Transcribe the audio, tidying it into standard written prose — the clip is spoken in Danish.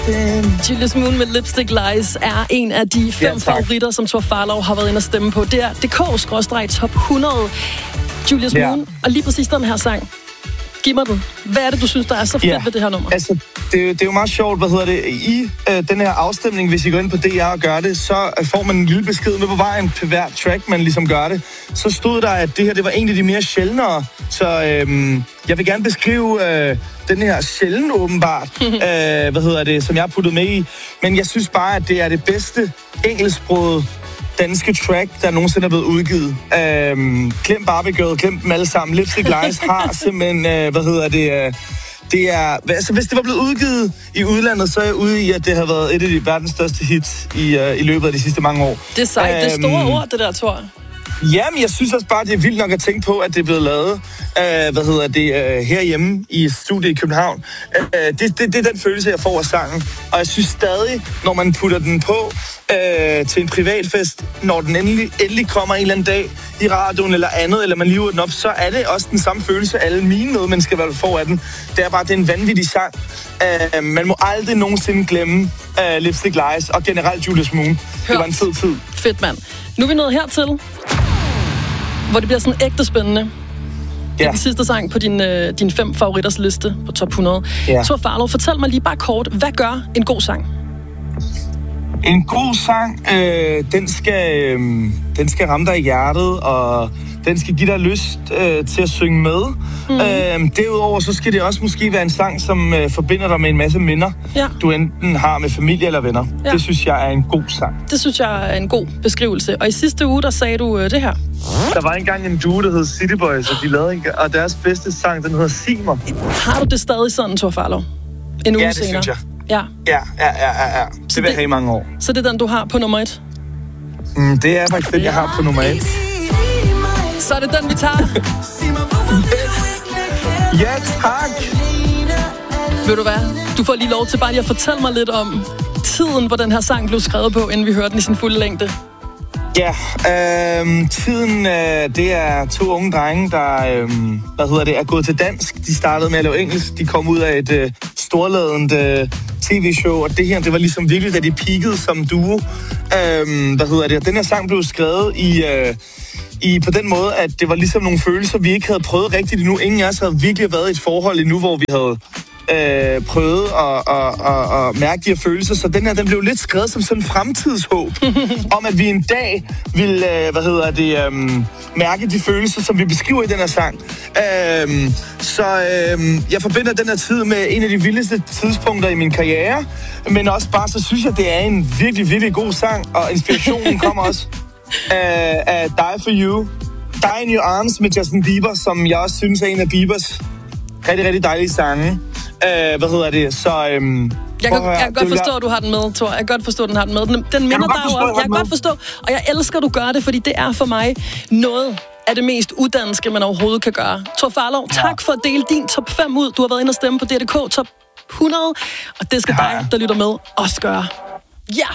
Julius Moon med Lipstick Lies er en af de 5 favoritter, som Thor Farlov har været inde og stemme på. Det er DK/top 100 Julius Moon. Og lige præcis den her sang. Giv mig den. Hvad er det, du synes, der er så fedt ved det her nummer? Altså, det er jo meget sjovt, i den her afstemning, hvis I går ind på DR og gør det, så får man en lille besked med på vejen til hver track, man ligesom gør det. Så stod der, at det her, det var en af de mere sjældnere. Så jeg vil gerne beskrive den her sjælden åbenbart, som jeg har puttet med i. Men jeg synes bare, at det er det bedste engelsksprogede danske track, der nogensinde er blevet udgivet. Glem Barbie Girl, glem dem alle sammen. Lipstick Lies har simpelthen, det er, altså hvis det var blevet udgivet i udlandet, så er jeg ude i, at det har været et af de verdens største hits i løbet af de sidste mange år. Det er sejt, det er store ord, det der, Thor. Jamen, jeg synes også bare, det er vildt nok at tænke på, at det er blevet lavet herhjemme i studiet i København. Det er den følelse, jeg får af sangen. Og jeg synes stadig, når man putter den på til en privatfest, når den endelig kommer en eller anden dag i radioen eller andet, eller man liver den op, så er det også den samme følelse, alle mine medmennesker skal få af den. Det er bare, det er en vanvittig sang. Man må aldrig nogensinde glemme Lipstick Lies og generelt Julius Moon. Det var en fed tid. Fedt, mand. Nu er vi nået hertil, hvor det bliver sådan ægte spændende. Det er den sidste sang på din 5 favoritters liste på top 100. Thor Farlov, fortæl mig lige bare kort, hvad gør en god sang? En god sang, den skal ramme dig i hjertet, og den skal give dig lyst til at synge med. Derudover så skal det også måske være en sang, som forbinder dig med en masse minder, du enten har med familie eller venner. Det synes jeg er en god sang. Det synes jeg er en god beskrivelse. Og i sidste uge, der sagde du det her. Der var engang en duo, der hed City Boys, og de lavede og deres bedste sang, den hedder Sig mig. Har du det stadig sådan, Thor Farlov? En uge senere? Synes jeg. Ja. Det vil jeg have i mange år. Så det er den, du har på nummer 1? Det er faktisk den, jeg har på nummer 1. Så er det den, vi tager. Ja, tak. Ved du hvad? Du får lige lov til bare lige at fortælle mig lidt om tiden, hvor den her sang blev skrevet på, inden vi hørte den i sin fulde længde. Ja, tiden, det er 2 unge drenge, der er gået til dansk. De startede med at lave engelsk. De kom ud af et storladent tv-show, og det var ligesom virkelig, da de peakede som duo. Den her sang blev skrevet på den måde, at det var ligesom nogle følelser, vi ikke havde prøvet rigtigt endnu. Ingen af os havde virkelig været i et forhold endnu, hvor vi havde prøvet at mærke de her følelser. Så den blev lidt skrevet som sådan en fremtidshåb om, at vi en dag ville mærke de følelser, som vi beskriver i den her sang. Jeg forbinder den her tid med en af de vildeste tidspunkter i min karriere, men også bare så synes jeg, det er en virkelig, virkelig god sang, og inspirationen kommer også af Die For You. Die In Your Arms med Justin Bieber, som jeg også synes er en af Biebers rigtig, rigtig dejlige sange. Jeg kan godt forstå, at du har den med, Thor. Jeg kan godt forstå, at den har den med. Den minder dig jo om. Jeg kan godt forstå, og jeg elsker, at du gør det, fordi det er for mig noget af det mest uddanske, man overhovedet kan gøre. Thor Farlov, tak for at dele din top 5 ud. Du har været inde og stemme på DRDK top 100, og det skal dig, der lytter med, også gøre. Ja!